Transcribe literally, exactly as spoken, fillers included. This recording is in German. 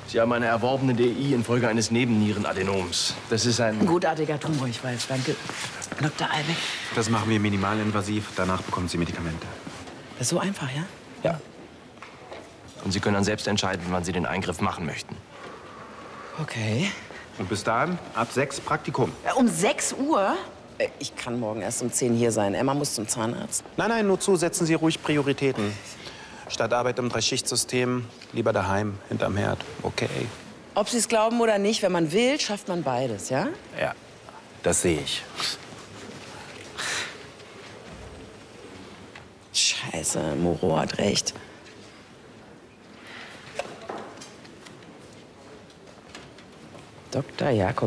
Sie haben eine erworbene D I infolge eines Nebennierenadenoms. Das ist ein... Ein gutartiger Tumor, ich weiß. Danke, Doktor Albeck. Das machen wir minimalinvasiv. Danach bekommen Sie Medikamente. Das ist so einfach, ja? Ja. Und Sie können dann selbst entscheiden, wann Sie den Eingriff machen möchten. Okay. Und bis dahin, ab sechs Praktikum. Äh, Um sechs Uhr? Äh, Ich kann morgen erst um zehn hier sein. Emma muss zum Zahnarzt. Nein, nein, nur zu, setzen Sie ruhig Prioritäten. Statt Arbeit im Dreischichtsystem, lieber daheim, hinterm Herd. Okay. Ob Sie es glauben oder nicht, wenn man will, schafft man beides, ja? Ja, das sehe ich. Scheiße, Moreau hat recht. Doktor Jakob